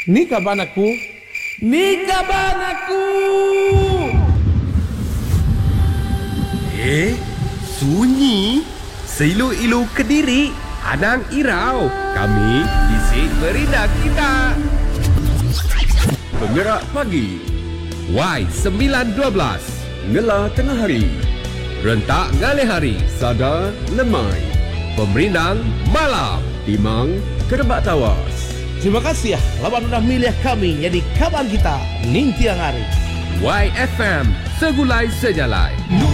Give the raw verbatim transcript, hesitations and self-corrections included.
Ni kaban aku. Ni kaban aku. Eh, sunyi. Seilu-ilu Kediri, Anang Irau. Kami isi berita kita. Penggerak pagi. Y sembilan dua belas. Ngela tengah hari. Rentak ngalih hari. Sada lemai. Pemerindang malam. Timang kerebak tawas. Terima kasih ya, lawan sudah milih kami jadi kawan kita Ning Tiang Hari. Y F M, segulai sejalai.